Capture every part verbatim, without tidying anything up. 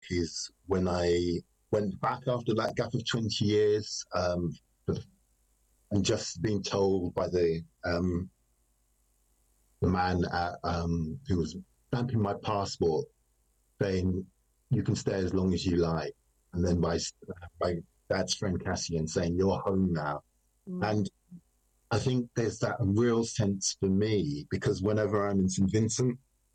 is when I went back after that gap of twenty years, um, and just being told by the um, the man at, um, who was stamping my passport, saying, you can stay as long as you like. And then my, my dad's friend Cassian saying, you're home now. Mm. And I think there's that real sense for me, because whenever I'm in Saint Vincent,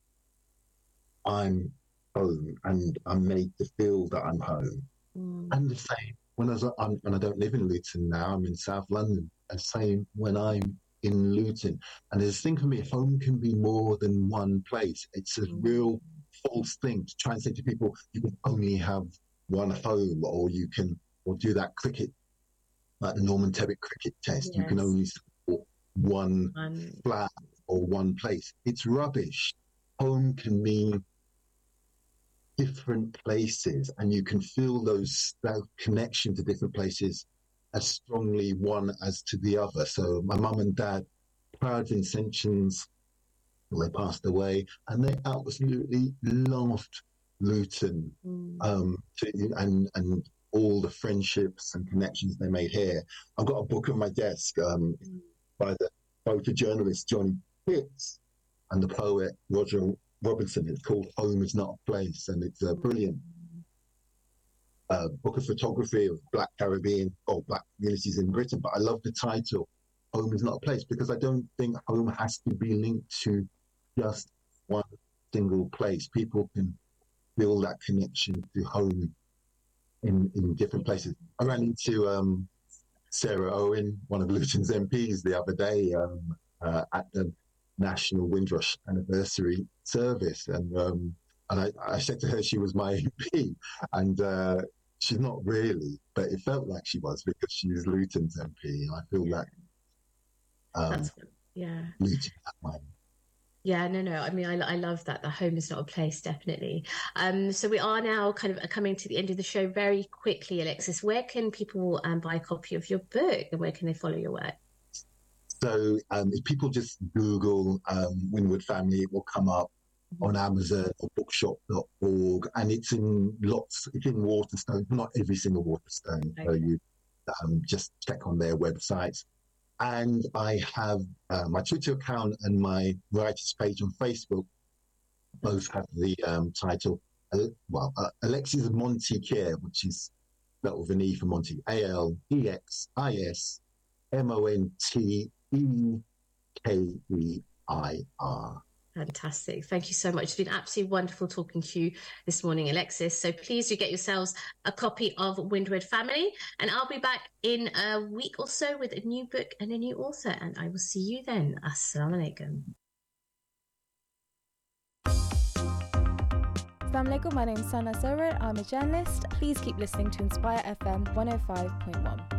I'm home and I'm made to feel that I'm home. Mm. And the same when I was, I'm, and I don't live in Luton now, I'm in South London, and same when I'm in Luton. And there's a thing for me, home can be more than one place. It's a mm. real false thing to try and say to people, you can only have one home, or you can, or do that cricket, like the Norman Tebbit cricket test. Yes. You can only support one um, flat or one place. It's rubbish. Home can mean different places, and you can feel those, that connection to different places as strongly one as to the other. So my mum and dad, proud Vincentians, they passed away, and they absolutely loved Luton, mm. um, to, and and all the friendships and connections they made here. I've got a book on my desk um, mm. by the photojournalist Johnny Pitts and the poet Roger Robinson. It's called Home Is Not a Place, and it's a brilliant uh, book of photography of Black Caribbean or Black communities in Britain. But I love the title, Home Is Not a Place, because I don't think home has to be linked to just one single place. People can feel that connection to home in, in different places. I ran into um, Sarah Owen, one of Luton's M Ps, the other day um, uh, at the National Windrush anniversary service, and um, and I, I said to her she was my M P, and uh, she's not really, but it felt like she was, because she's Luton's M P, and I feel that um, That's, yeah, Luton that way. Yeah, no, no. I mean, I, I love that. The home is not a place, definitely. Um, so we are now kind of coming to the end of the show very quickly, Alexis. Where can people um, buy a copy of your book, and where can they follow your work? So um, if people just Google um, Windward Family, it will come up mm-hmm. on Amazon or bookshop dot org, and it's in lots, it's in Waterstone, not every single Waterstone. Okay. So you um, just check on their websites. And I have uh, my Twitter account and my writers page on Facebook. Both have the um, title, uh, well, uh, Alexis Monteiclair, which is spelled with an E for Monty, A L E X I S M O N T E K E I R. Fantastic. Thank you so much. It's been absolutely wonderful talking to you this morning, Alexis. So please do get yourselves a copy of Windward Family, and I'll be back in a week or so with a new book and a new author, and I will see you then. Assalamu alaikum. Assalamu alaikum. My name is Sana Sowra. I'm a journalist. Please keep listening to Inspire F M one oh five point one.